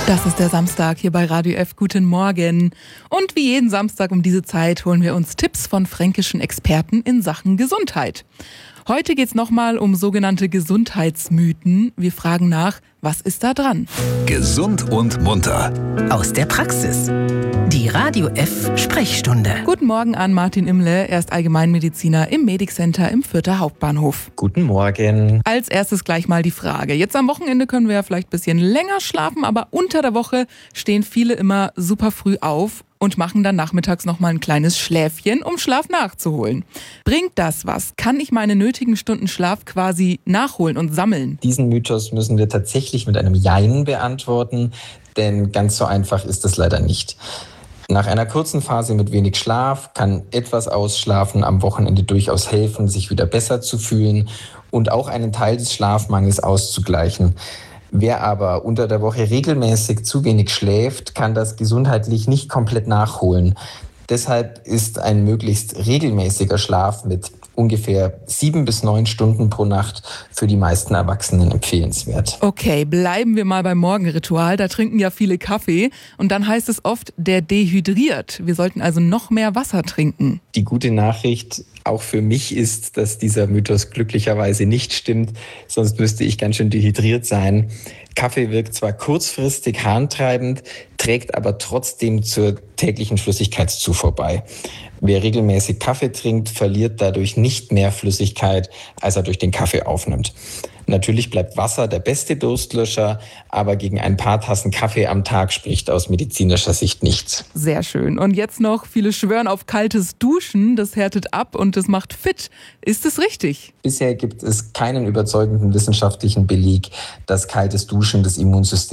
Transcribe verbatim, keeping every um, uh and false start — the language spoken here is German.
Das ist der Samstag hier bei Radio F. Guten Morgen. Und wie jeden Samstag um diese Zeit holen wir uns Tipps von fränkischen Experten in Sachen Gesundheit. Heute geht's nochmal um sogenannte Gesundheitsmythen. Wir fragen nach, was ist da dran? Gesund und munter. Aus der Praxis. Die Radio F Sprechstunde. Guten Morgen an Martin Imle. Er ist Allgemeinmediziner im Medic Center im Fürther Hauptbahnhof. Guten Morgen. Als erstes gleich mal die Frage. Jetzt am Wochenende können wir ja vielleicht ein bisschen länger schlafen, aber unter der Woche stehen viele immer super früh auf und machen dann nachmittags nochmal ein kleines Schläfchen, um Schlaf nachzuholen. Bringt das was? Kann ich meine nötigen Stunden Schlaf quasi nachholen und sammeln? Diesen Mythos müssen wir tatsächlich mit einem Jein beantworten, denn ganz so einfach ist es leider nicht. Nach einer kurzen Phase mit wenig Schlaf kann etwas Ausschlafen am Wochenende durchaus helfen, sich wieder besser zu fühlen und auch einen Teil des Schlafmangels auszugleichen. Wer aber unter der Woche regelmäßig zu wenig schläft, kann das gesundheitlich nicht komplett nachholen. Deshalb ist ein möglichst regelmäßiger Schlaf mit ungefähr sieben bis neun Stunden pro Nacht für die meisten Erwachsenen empfehlenswert. Okay, bleiben wir mal beim Morgenritual. Da trinken ja viele Kaffee und dann heißt es oft, der dehydriert. Wir sollten also noch mehr Wasser trinken. Die gute Nachricht auch für mich ist, dass dieser Mythos glücklicherweise nicht stimmt, sonst müsste ich ganz schön dehydriert sein. Kaffee wirkt zwar kurzfristig harntreibend, trägt aber trotzdem zur täglichen Flüssigkeitszufuhr bei. Wer regelmäßig Kaffee trinkt, verliert dadurch nicht mehr Flüssigkeit, als er durch den Kaffee aufnimmt. Natürlich bleibt Wasser der beste Durstlöscher, aber gegen ein paar Tassen Kaffee am Tag spricht aus medizinischer Sicht nichts. Sehr schön. Und jetzt noch, viele schwören auf kaltes Duschen, das härtet ab und das macht fit. Ist es richtig? Bisher gibt es keinen überzeugenden wissenschaftlichen Beleg, dass kaltes Duschen das Immunsystem